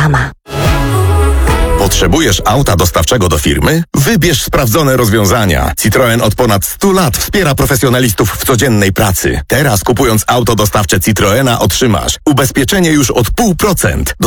sama. Potrzebujesz auta dostawczego do firmy? Wybierz sprawdzone rozwiązania. Citroen od ponad 100 lat wspiera profesjonalistów w codziennej pracy. Teraz kupując auto dostawcze Citroena otrzymasz ubezpieczenie już od 0,5%.